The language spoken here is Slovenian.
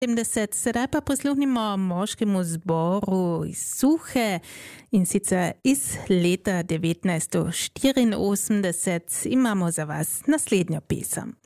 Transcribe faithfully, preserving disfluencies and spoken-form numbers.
sedemdeset sedaj pa prisluhnimo moškemu zboru iz Suche in sicer iz leta devetnajststo štiriinosemdeset imamo za vas naslednjo pesem.